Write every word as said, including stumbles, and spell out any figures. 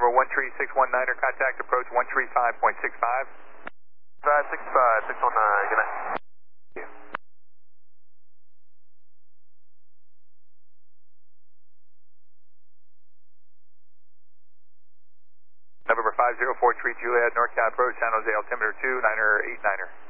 one three six one niner, contact approach one three five point six five. five six five, six one nine, good night. Thank you. November five zero four three Juliet, NorCal approach, San Jose altimeter two, niner eight niner.